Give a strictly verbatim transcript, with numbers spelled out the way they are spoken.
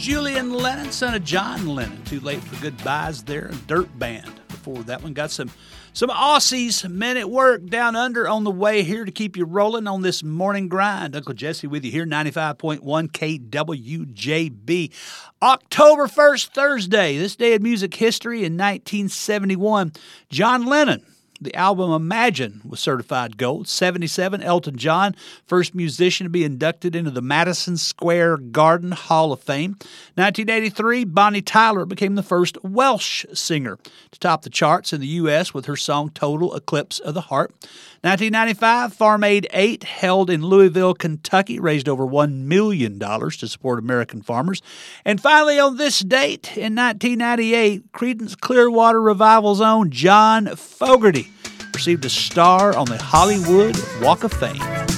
Julian Lennon, son of John Lennon. Too Late for Goodbyes there. Dirt Band. Before that one, got some some Aussies, Men at Work, Down Under on the way here to keep you rolling on this morning grind. Uncle Jesse with you here, ninety-five point one K W J B. October first, Thursday. This day in music history in nineteen seventy-one. John Lennon. The album Imagine was certified gold. seventy-seven, Elton John, first musician to be inducted into the Madison Square Garden Hall of Fame. nineteen eighty-three, Bonnie Tyler became the first Welsh singer to top the charts in the U S with her song Total Eclipse of the Heart. nineteen ninety-five, Farm Aid eight, held in Louisville, Kentucky, raised over one million dollars to support American farmers. And finally, on this date, in nineteen ninety-eight, Creedence Clearwater Revival's own John Fogerty received a star on the Hollywood Walk of Fame.